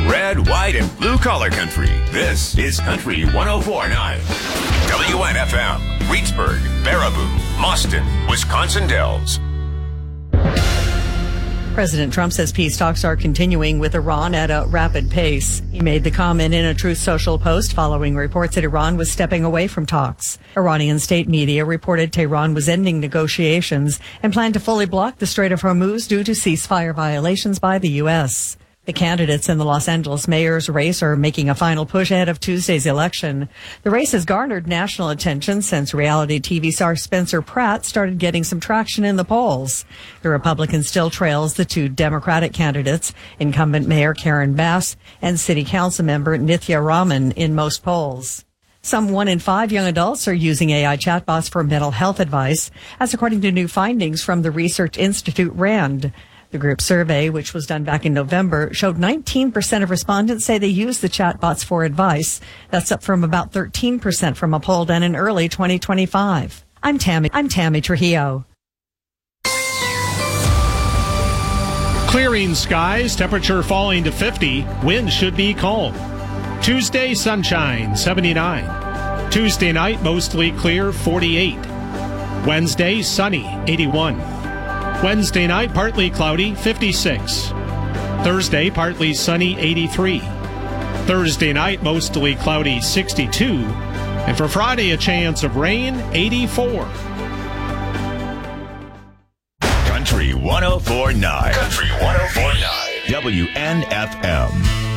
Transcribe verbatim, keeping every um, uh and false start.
Red, white, and blue collar country. This is Country one oh four point nine. W N F M, Reedsburg, Baraboo, Mauston, Wisconsin Dells. President Trump says peace talks are continuing with Iran at a rapid pace. He made the comment in a Truth Social post following reports that Iran was stepping away from talks. Iranian state media reported Tehran was ending negotiations and planned to fully block the Strait of Hormuz due to ceasefire violations by the U S. The candidates in the Los Angeles mayor's race are making a final push ahead of Tuesday's election. The race has garnered national attention since reality T V star Spencer Pratt started getting some traction in the polls. The Republican still trails the two Democratic candidates, incumbent Mayor Karen Bass and City Council member Nithya Raman, in most polls. Some one in five young adults are using A I chatbots for mental health advice, as according to new findings from the research institute RAND. The group survey, which was done back in November, showed nineteen percent of respondents say they use the chatbots for advice. That's up from about thirteen percent from a poll done in early twenty twenty-five. I'm Tammy. I'm Tammy Trujillo. Clearing skies, temperature falling to fifty. Wind should be calm. Tuesday, sunshine, seventy-nine. Tuesday night, mostly clear, forty-eight. Wednesday, sunny, eighty-one. Wednesday night, partly cloudy, fifty-six. Thursday, partly sunny, eighty-three. Thursday night, mostly cloudy, sixty-two. And for Friday, a chance of rain, eighty-four. Country one oh four point nine. Country one oh four point nine. W N F M.